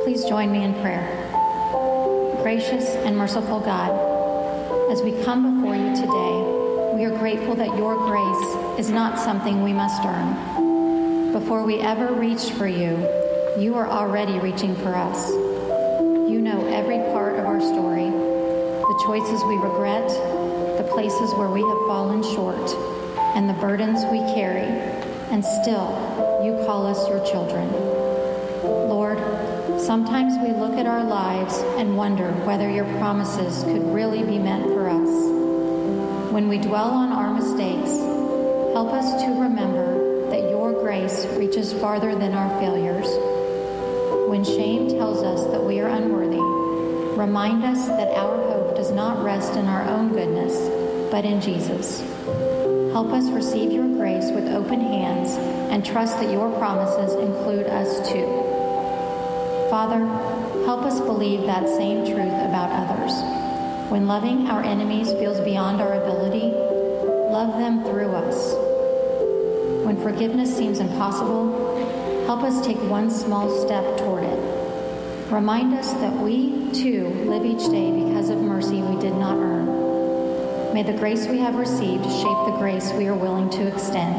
Please join me in prayer. Gracious and merciful God, as we come before you today, we are grateful that your grace is not something we must earn. Before we ever reached for you, you are already reaching for us. You know every part of our story, the choices we regret, the places where we have fallen short, and the burdens we carry, and still you call us your children. Lord, sometimes we look at our lives and wonder whether your promises could really be meant for us. When we dwell on our mistakes, help us to remember that your grace reaches farther than our failures. When shame tells us that we are unworthy, remind us that our hope does not rest in our own goodness, but in Jesus. Help us receive your grace with open hands and trust that your promises include us too. Father, help us believe that same truth about others. When loving our enemies feels beyond our ability, love them through us. When forgiveness seems impossible, help us take one small step toward it. Remind us that we, too, live each day because of mercy we did not earn. May the grace we have received shape the grace we are willing to extend.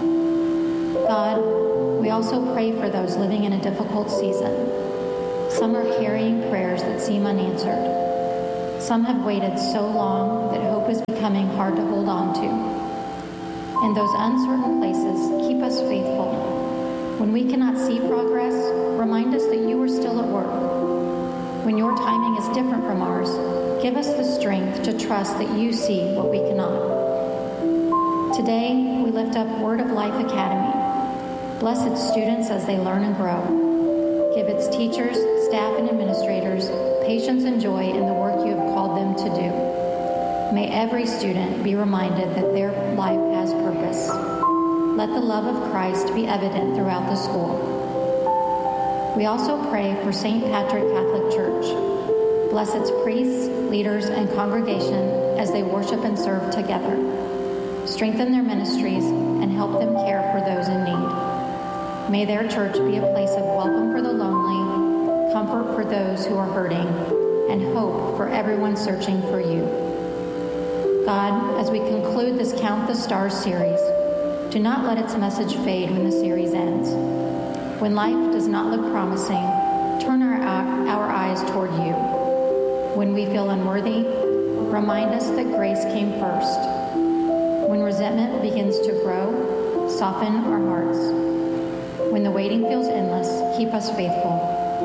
God, we also pray for those living in a difficult season. Some are carrying prayers that seem unanswered. Some have waited so long that hope is becoming hard to hold on to. In those uncertain places, keep us faithful. When we cannot see progress, remind us that you are still at work. When your timing is different from ours, give us the strength to trust that you see what we cannot. Today, we lift up Word of Life Academy. Bless its students as they learn and grow. Give its teachers, staff, and administrators patience and joy in the work you have called them to do. May every student be reminded that their life has purpose. Let the love of Christ be evident throughout the school. We also pray for St. Patrick Catholic Church. Bless its priests, leaders, and congregation as they worship and serve together. Strengthen their ministries and help them care for those in need. May their church be a place of welcome for the lonely, comfort for those who are hurting, and hope for everyone searching for you. God, as we conclude this Count the Stars series, do not let its message fade when the series ends. When life does not look promising, turn our eyes toward you. When we feel unworthy, remind us that grace came first. When resentment begins to grow, soften our hearts. When the waiting feels endless, keep us faithful.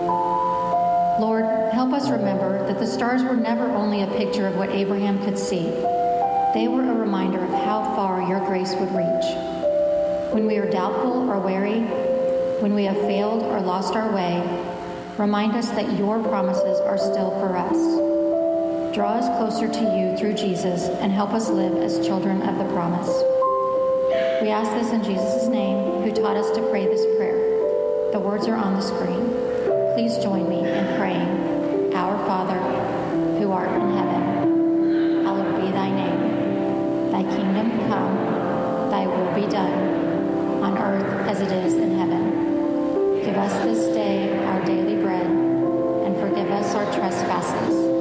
Lord, help us remember that the stars were never only a picture of what Abraham could see. They were a reminder of how far your grace would reach. When we are doubtful or wary, when we have failed or lost our way, remind us that your promises are still for us. Draw us closer to you through Jesus and help us live as children of the promise. We ask this in Jesus' name, who taught us to pray this prayer. The words are on the screen. Please join me in praying, Our Father, who art in heaven, hallowed be thy name. Thy kingdom come, thy will be done, on earth as it is in heaven. Give us this day our daily bread, and forgive us our trespasses,